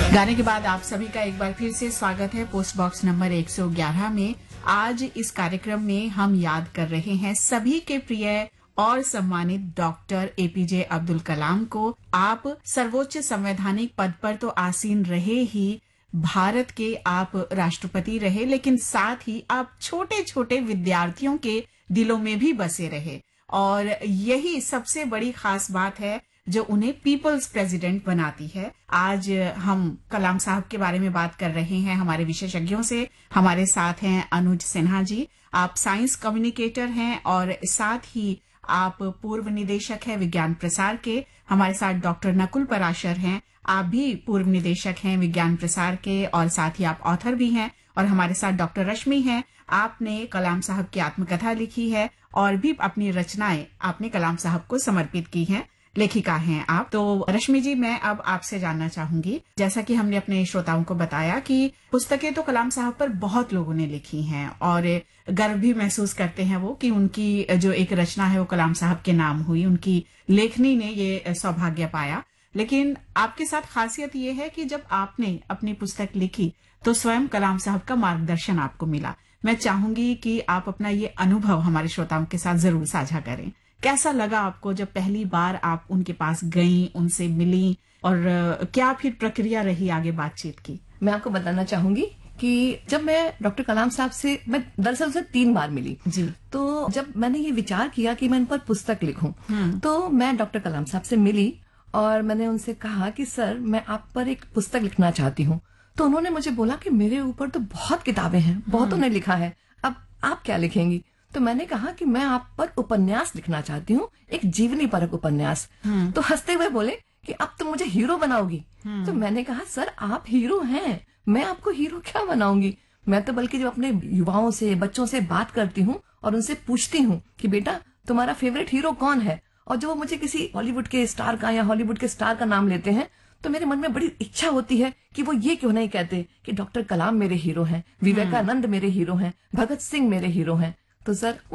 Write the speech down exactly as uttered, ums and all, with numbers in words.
गाने के बाद आप सभी का एक बार फिर से स्वागत है पोस्ट बॉक्स नंबर एक सौ ग्यारह में। आज इस कार्यक्रम में हम याद कर रहे हैं सभी के प्रिय और सम्मानित डॉक्टर एपीजे अब्दुल कलाम को। आप सर्वोच्च संवैधानिक पद पर तो आसीन रहे ही, भारत के आप राष्ट्रपति रहे, लेकिन साथ ही आप छोटे छोटे विद्यार्थियों के दिलों में भी बसे रहे और यही सबसे बड़ी खास बात है जो उन्हें पीपल्स प्रेसिडेंट बनाती है। आज हम कलाम साहब के बारे में बात कर रहे हैं हमारे विशेषज्ञों से। हमारे साथ हैं अनुज सिन्हा जी, आप साइंस कम्युनिकेटर हैं और साथ ही आप पूर्व निदेशक हैं विज्ञान प्रसार के। हमारे साथ डॉक्टर नकुल पराशर हैं, आप भी पूर्व निदेशक हैं विज्ञान प्रसार के और साथ ही आप ऑथर भी हैं। और हमारे साथ डॉक्टर रश्मि हैं, आपने कलाम साहब की आत्मकथा लिखी है और भी अपनी रचनाएं आपने कलाम साहब को समर्पित की हैं, लेखिका हैं आप। तो रश्मि जी, मैं अब आपसे जानना चाहूंगी, जैसा कि हमने अपने श्रोताओं को बताया कि पुस्तकें तो कलाम साहब पर बहुत लोगों ने लिखी हैं और गर्व भी महसूस करते हैं वो कि उनकी जो एक रचना है वो कलाम साहब के नाम हुई, उनकी लेखनी ने ये सौभाग्य पाया। लेकिन आपके साथ खासियत ये है कि जब आपने अपनी पुस्तक लिखी तो स्वयं कलाम साहब का मार्गदर्शन आपको मिला। मैं चाहूंगी कि आप अपना ये अनुभव हमारे श्रोताओं के साथ जरूर साझा करें। कैसा लगा आपको जब पहली बार आप उनके पास गईं, उनसे मिली और क्या फिर प्रक्रिया रही आगे बातचीत की? मैं आपको बताना चाहूंगी कि जब मैं डॉक्टर कलाम साहब से, मैं दरअसल से तीन बार मिली जी, तो जब मैंने ये विचार किया कि मैं इन पर पुस्तक लिखूं तो मैं डॉक्टर कलाम साहब से मिली और मैंने उनसे कहा कि सर मैं आप पर एक पुस्तक लिखना चाहती हूँ। तो उन्होंने मुझे बोला कि मेरे ऊपर तो बहुत किताबें हैं, बहुतों ने लिखा है, अब आप क्या लिखेंगी? तो मैंने कहा कि मैं आप पर उपन्यास लिखना चाहती हूँ, एक जीवनी परक उपन्यास। तो हंसते हुए बोले कि अब तुम मुझे हीरो बनाओगी। तो मैंने कहा सर आप हीरो हैं, मैं आपको हीरो क्या बनाऊंगी? मैं तो बल्कि जब अपने युवाओं से, बच्चों से बात करती हूँ और उनसे पूछती हूँ कि बेटा तुम्हारा फेवरेट हीरो कौन है, और जब वो मुझे किसी बॉलीवुड के स्टार का या हॉलीवुड के स्टार का नाम लेते हैं तो मेरे मन में बड़ी इच्छा होती है कि वो ये क्यों नहीं कहते कि डॉक्टर कलाम मेरे हीरो हैं, विवेकानंद मेरे हीरो हैं, भगत सिंह मेरे हीरो हैं। तो सर